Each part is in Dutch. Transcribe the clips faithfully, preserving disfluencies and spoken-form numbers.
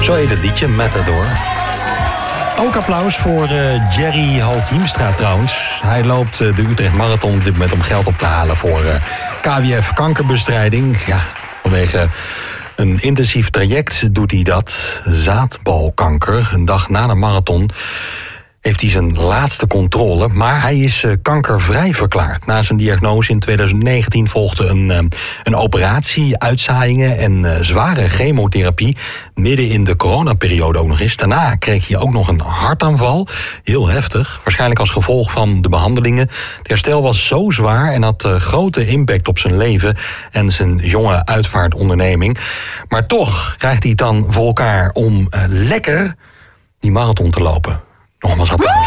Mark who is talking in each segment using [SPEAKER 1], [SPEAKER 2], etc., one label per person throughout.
[SPEAKER 1] Zo heet het liedje, Matador. Ook applaus voor uh, Jerry Hooghiemstra trouwens. Hij loopt uh, de Utrecht Marathon op dit moment om geld op te halen voor uh, K W F kankerbestrijding. Ja, vanwege een intensief traject doet hij dat. Zaadbalkanker, een dag na de marathon heeft hij zijn laatste controle, maar hij is uh, kankervrij verklaard. Na zijn diagnose in tweeduizend negentien volgde een, uh, een operatie, uitzaaiingen en uh, zware chemotherapie. Midden in de coronaperiode ook nog eens. Daarna kreeg hij ook nog een hartaanval. Heel heftig, waarschijnlijk als gevolg van de behandelingen. Het herstel was zo zwaar en had uh, grote impact op zijn leven en zijn jonge uitvaartonderneming. Maar toch krijgt hij het dan voor elkaar om uh, lekker die marathon te lopen. Nogmaals applaus.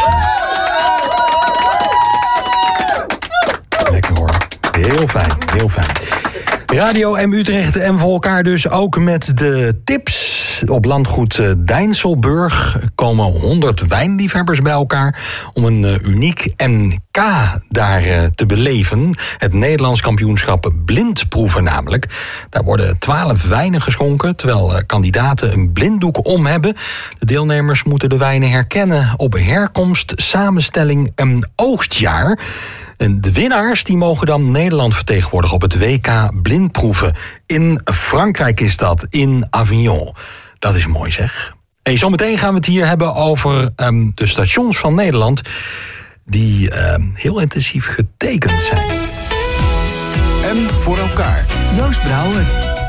[SPEAKER 1] Lekker hoor. Heel fijn, heel fijn. Radio M Utrecht en voor elkaar dus ook met de tips. Op landgoed Dijnselburg komen honderd wijnliefhebbers bij elkaar om een uniek N K daar te beleven. Het Nederlands kampioenschap blindproeven namelijk. Daar worden twaalf wijnen geschonken, terwijl kandidaten een blinddoek om hebben. De deelnemers moeten de wijnen herkennen op herkomst, samenstelling en oogstjaar. En de winnaars die mogen dan Nederland vertegenwoordigen op het W K blindproeven. In Frankrijk is dat, in Avignon. Dat is mooi zeg. Hey, zometeen gaan we het hier hebben over um, de stations van Nederland die um, heel intensief getekend zijn.
[SPEAKER 2] M voor elkaar.
[SPEAKER 3] Joost Brouwer.